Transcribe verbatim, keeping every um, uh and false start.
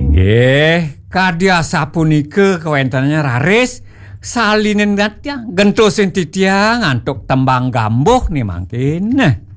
Nggih, kadhiasa punika kawentenannya raris salinen ngatya gentos sing didia ngantuk tembang gambuh nih mangkin.